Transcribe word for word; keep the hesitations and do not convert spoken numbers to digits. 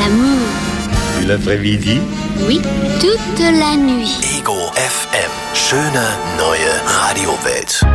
L'amour. Et l'après-midi? Oui, toute la nuit. Ego F M. Schöne neue Radiowelt.